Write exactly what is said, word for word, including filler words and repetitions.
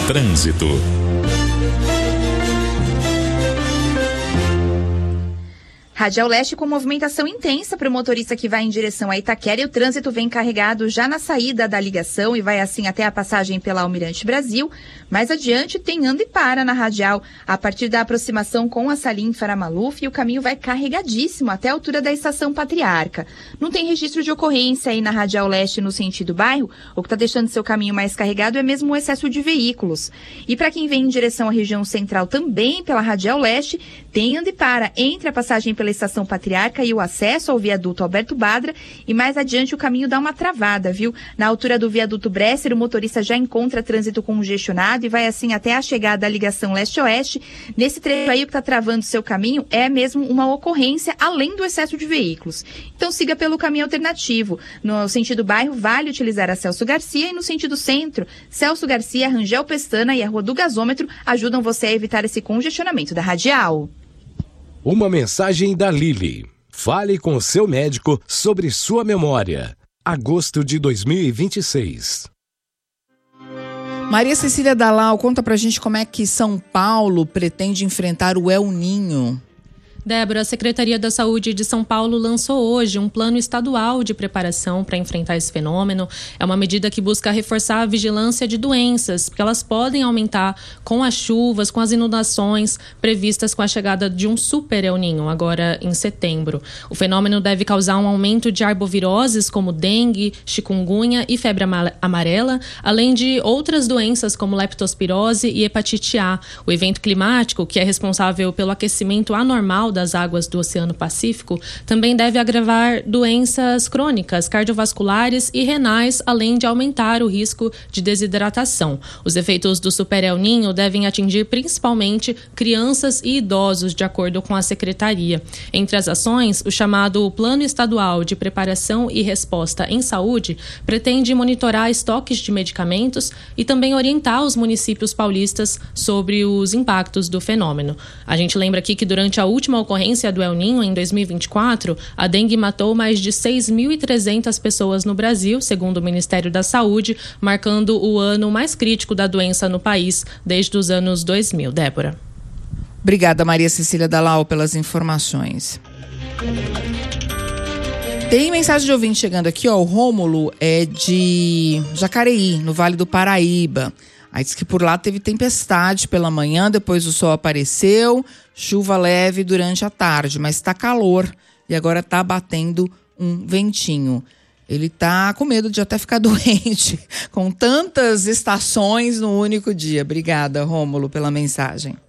Trânsito. Radial Leste com movimentação intensa para o motorista que vai em direção a Itaquera, e o trânsito vem carregado já na saída da ligação e vai assim até a passagem pela Almirante Brasil. Mais adiante tem anda e para na Radial, a partir da aproximação com a Salim Faramaluf, e o caminho vai carregadíssimo até a altura da Estação Patriarca. Não tem registro de ocorrência aí na Radial Leste no sentido bairro. O que está deixando seu caminho mais carregado é mesmo o excesso de veículos. E para quem vem em direção à região central também pela Radial Leste, tem anda e para entre a passagem pela Estação Patriarca e o acesso ao viaduto Alberto Badra, e mais adiante o caminho dá uma travada, viu? Na altura do viaduto Bresser, o motorista já encontra trânsito congestionado e vai assim até a chegada da ligação leste-oeste. Nesse trecho aí, o que está travando seu caminho é mesmo uma ocorrência além do excesso de veículos. Então siga pelo caminho alternativo. No sentido bairro, vale utilizar a Celso Garcia, e no sentido centro, Celso Garcia, Rangel Pestana e a Rua do Gasômetro ajudam você a evitar esse congestionamento da Radial. Uma mensagem da Lili. Fale com o seu médico sobre sua memória. Agosto de dois mil e vinte e seis. Maria Cecília Dalal, conta pra gente como é que São Paulo pretende enfrentar o El Ninho. Débora, a Secretaria da Saúde de São Paulo lançou hoje um plano estadual de preparação para enfrentar esse fenômeno. É uma medida que busca reforçar a vigilância de doenças, porque elas podem aumentar com as chuvas, com as inundações previstas com a chegada de um super El Ninho, agora em setembro. O fenômeno deve causar um aumento de arboviroses como dengue, chikungunya e febre amarela, além de outras doenças como leptospirose e hepatite A. O evento climático, que é responsável pelo aquecimento anormal das águas do Oceano Pacífico, também deve agravar doenças crônicas, cardiovasculares e renais, além de aumentar o risco de desidratação. Os efeitos do Super El Ninho devem atingir principalmente crianças e idosos, de acordo com a Secretaria. Entre as ações, o chamado Plano Estadual de Preparação e Resposta em Saúde pretende monitorar estoques de medicamentos e também orientar os municípios paulistas sobre os impactos do fenômeno. A gente lembra aqui que durante a última ocorrência do El Ninho, em dois mil e vinte e quatro, a dengue matou mais de seis mil e trezentas pessoas no Brasil, segundo o Ministério da Saúde, marcando o ano mais crítico da doença no país desde os anos dois mil. Débora. Obrigada, Maria Cecília Dalal, pelas informações. Tem mensagem de ouvinte chegando aqui, ó. O Rômulo é de Jacareí, no Vale do Paraíba. Aí diz que por lá teve tempestade pela manhã, depois o sol apareceu, chuva leve durante a tarde, mas está calor e agora está batendo um ventinho. Ele está com medo de até ficar doente, com tantas estações no único dia. Obrigada, Rômulo, pela mensagem.